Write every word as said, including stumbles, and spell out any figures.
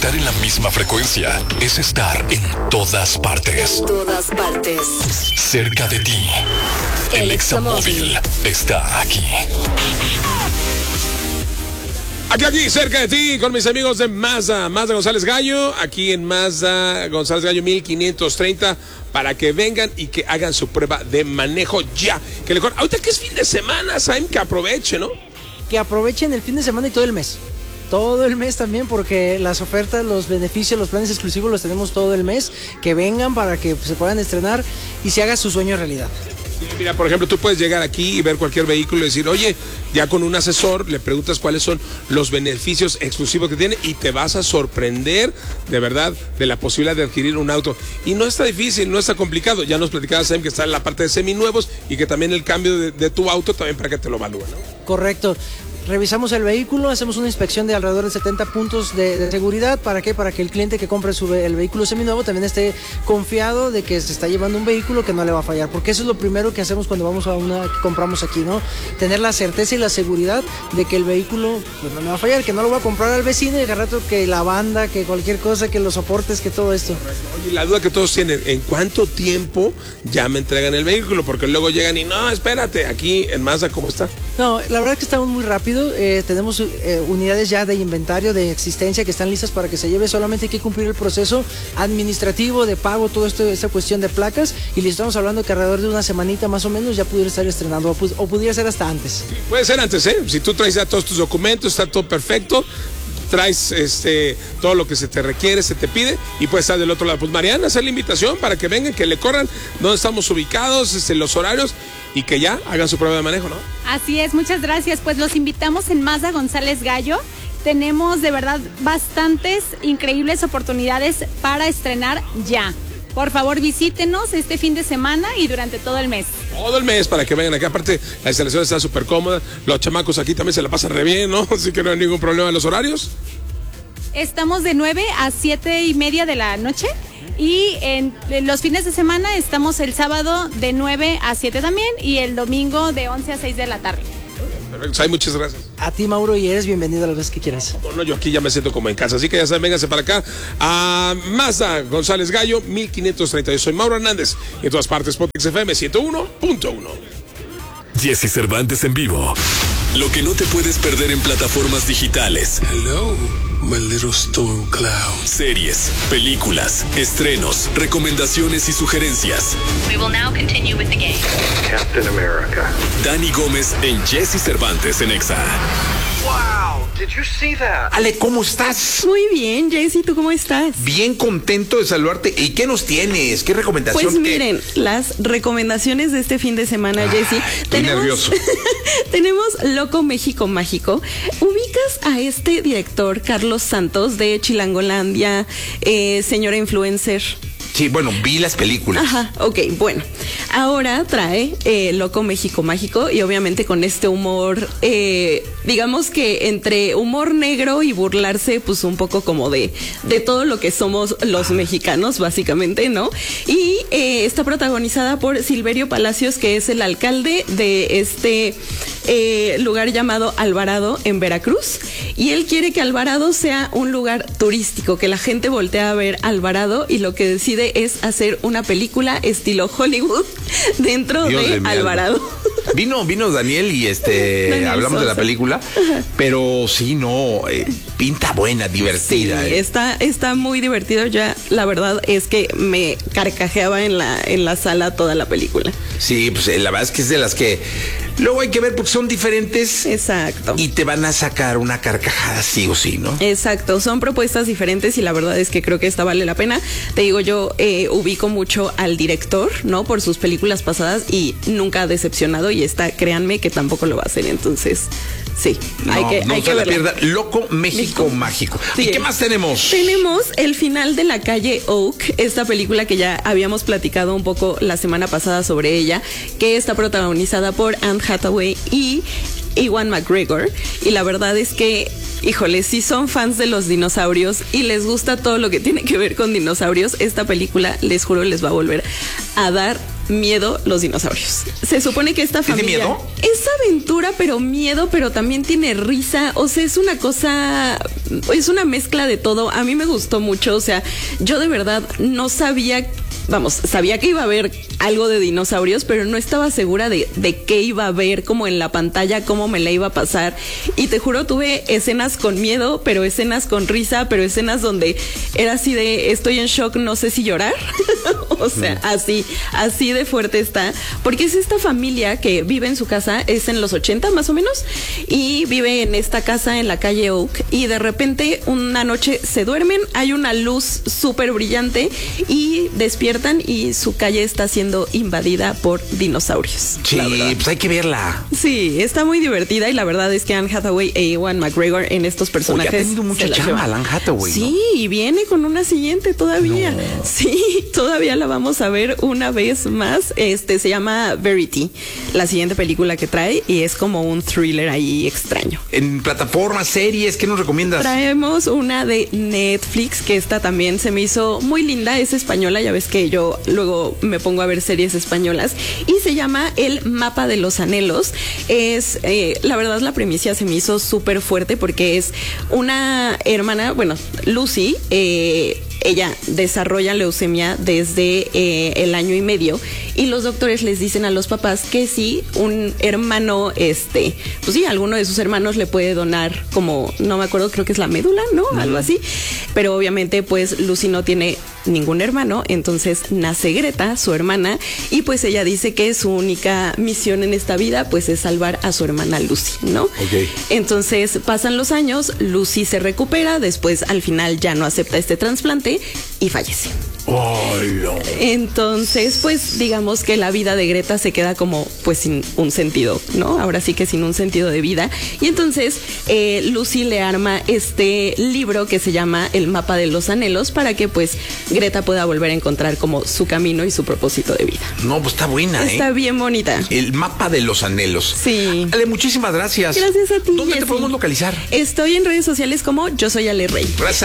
Estar en la misma frecuencia es estar en todas partes. En todas partes. Cerca de ti. El Examóvil está aquí. Aquí, aquí, cerca de ti, con mis amigos de Mazda, Mazda González Gallo, aquí en Mazda González Gallo mil quinientos treinta, para que vengan y que hagan su prueba de manejo ya. Que le ahorita que es fin de semana, saben que aprovechen, ¿no? Que aprovechen el fin de semana y todo el mes. Todo el mes también, porque las ofertas, los beneficios, los planes exclusivos los tenemos todo el mes. Que vengan para que se puedan estrenar y se haga su sueño realidad. Sí, mira, por ejemplo, tú puedes llegar aquí y ver cualquier vehículo y decir, oye, ya con un asesor le preguntas cuáles son los beneficios exclusivos que tiene y te vas a sorprender de verdad de la posibilidad de adquirir un auto. Y no está difícil, no está complicado. Ya nos platicaba Sam que está en la parte de seminuevos y que también el cambio de, de tu auto también para que te lo evalúen, ¿no? Correcto. Revisamos el vehículo, hacemos una inspección de alrededor de setenta puntos de, de seguridad. ¿Para qué? Para que el cliente que compre su, el vehículo seminuevo también esté confiado de que se está llevando un vehículo que no le va a fallar. Porque eso es lo primero que hacemos cuando vamos a una que compramos aquí, ¿no? Tener la certeza y la seguridad de que el vehículo pues, no me va a fallar, que no lo va a comprar al vecino y al rato que la banda, que cualquier cosa, que los soportes, que todo esto. Oye, la duda que todos tienen, ¿en cuánto tiempo ya me entregan el vehículo? Porque luego llegan y no, espérate, aquí en Mazda, ¿cómo está? No, la verdad es que estamos muy rápido. Eh, tenemos eh, unidades ya de inventario, de existencia que están listas para que se lleve. Solamente hay que cumplir el proceso administrativo de pago, toda esta cuestión de placas, y le estamos hablando que alrededor de una semanita más o menos ya pudiera estar estrenando, o, o pudiera ser hasta antes. Sí, puede ser antes, ¿eh? Si tú traes ya todos tus documentos, está todo perfecto, traes este todo lo que se te requiere, se te pide, y puedes estar del otro lado. Pues Mariana, hacer la invitación para que vengan, que le corran dónde estamos ubicados, este, los horarios, y que ya hagan su prueba de manejo, ¿no? Así es, muchas gracias. Pues los invitamos en Mazda González Gallo. Tenemos de verdad bastantes increíbles oportunidades para estrenar ya. Por favor, visítenos este fin de semana y durante todo el mes. Todo el mes para que vengan acá. Aparte, la instalación está súper cómoda. Los chamacos aquí también se la pasan re bien, ¿no? Así que no hay ningún problema en los horarios. Estamos de nueve a siete y media de la noche. Y en, en los fines de semana estamos el sábado de nueve a siete también, y el domingo de once a seis de la tarde. Perfecto, Ay, muchas gracias. A ti, Mauro, y eres bienvenido a las veces que quieras. Bueno, yo aquí ya me siento como en casa, así que ya saben, vénganse para acá a Mazda González Gallo mil quinientos treinta. Yo soy Mauro Hernández y en todas partes Potex F M ciento uno punto uno. Jesse Cervantes en vivo. Lo que no te puedes perder en plataformas digitales. Hello, my little storm cloud. Series, películas, estrenos, recomendaciones y sugerencias. We will now continue with the game. Captain America. Dani Gómez en Jesse Cervantes en Exa. Wow, did you see that? Ale, ¿cómo estás? Muy bien, Jessy, ¿tú cómo estás? Bien contento de saludarte. ¿Y qué nos tienes? ¿Qué recomendación? Pues ¿Qué? miren, las recomendaciones de este fin de semana, Ay, Jessy. Estoy tenemos, nervioso. tenemos Loco México Mágico. ¿Ubicas a este director, Carlos Santos, de Chilangolandia, eh, señora influencer? Sí, bueno, vi las películas. Ajá, ok, bueno. Ahora trae eh, Loco México Mágico, y obviamente con este humor, eh, digamos que entre humor negro y burlarse, pues un poco como de, de todo lo que somos los mexicanos, básicamente, ¿no? Y eh, está protagonizada por Silverio Palacios, que es el alcalde de este eh, lugar llamado Alvarado en Veracruz. Y él quiere que Alvarado sea un lugar turístico, que la gente voltee a ver Alvarado, y lo que decide es hacer una película estilo Hollywood dentro Dios de, de Alvarado. Vino, vino Daniel y este Daniel hablamos Sosa. de la película, pero sí, no, eh, pinta buena, divertida. Sí, eh. está, está muy divertido. Ya la verdad es que me carcajeaba en la, en la sala toda la película. Sí, pues eh, la verdad es que es de las que luego hay que ver porque son diferentes. Exacto. Y te van a sacar una carcajada sí o sí, ¿no? Exacto, son propuestas diferentes y la verdad es que creo que esta vale la pena. Te digo, yo eh, ubico mucho al director, ¿no? Por sus películas pasadas, y nunca ha decepcionado, y esta, créanme que tampoco lo va a hacer. Entonces, sí, No, hay que, no hay se que la verla. pierda. Loco México, México. Mágico. Sí. ¿Y qué más tenemos? Tenemos El final de la calle Oak, esta película que ya habíamos platicado un poco la semana pasada sobre ella, que está protagonizada por Anne Hathaway y Ewan McGregor, y la verdad es que, híjole, si son fans de los dinosaurios y les gusta todo lo que tiene que ver con dinosaurios, esta película, les juro, les va a volver a dar miedo los dinosaurios. Se supone que esta familia... ¿Tiene miedo? Es aventura, pero miedo, pero también tiene risa. O sea, es una cosa... Es una mezcla de todo. A mí me gustó mucho. O sea, yo de verdad no sabía... Vamos, sabía que iba a haber algo de dinosaurios, pero no estaba segura de, de qué iba a ver, como en la pantalla, cómo me la iba a pasar. Y te juro, tuve escenas con miedo, pero escenas con risa, pero escenas donde era así de, estoy en shock, no sé si llorar. O sea, así, así de fuerte está. Porque es esta familia que vive en su casa, es en los ochenta más o menos, y vive en esta casa en la calle Oak, y de repente una noche se duermen, hay una luz súper brillante y despiertan y su calle está siendo invadida por dinosaurios. Sí, pues hay que verla. Sí, está muy divertida y la verdad es que Anne Hathaway e Ewan McGregor en estos personajes. Oye, ha tenido mucha chamba Anne Hathaway, Sí, ¿no? y viene con una siguiente todavía. No. Sí, todavía la vamos a ver una vez más. Este se llama Verity, la siguiente película que trae, y es como un thriller ahí extraño. En plataformas, series, ¿qué nos recomiendas? Traemos una de Netflix, que esta también se me hizo muy linda, es española, ya ves que yo luego me pongo a ver series españolas, y se llama El Mapa de los Anhelos. Es, eh, la verdad la premisa se me hizo súper fuerte porque es una hermana, bueno, Lucy, eh, ella desarrolla leucemia desde eh, el año y medio, y los doctores les dicen a los papás que si un hermano, este, pues sí, alguno de sus hermanos le puede donar como, no me acuerdo, creo que es la médula, ¿no? Uh-huh. Algo así. Pero obviamente pues Lucy no tiene ningún hermano, entonces nace Greta, su hermana, y pues ella dice que su única misión en esta vida pues es salvar a su hermana Lucy, ¿no? Okay. Entonces pasan los años, Lucy se recupera, después al final ya no acepta este trasplante y fallece. Oh, no. Entonces, pues digamos que la vida de Greta se queda como pues sin un sentido, ¿no? Ahora sí que sin un sentido de vida. Y entonces eh, Lucy le arma este libro que se llama El Mapa de los Anhelos para que pues Greta pueda volver a encontrar como su camino y su propósito de vida. No, pues está buena, ¿eh? Está bien bonita. El Mapa de los Anhelos. Sí. Ale, muchísimas gracias. Gracias a ti. ¿Dónde Jessy. te podemos localizar? Estoy en redes sociales como Yo Soy Ale Rey. Gracias.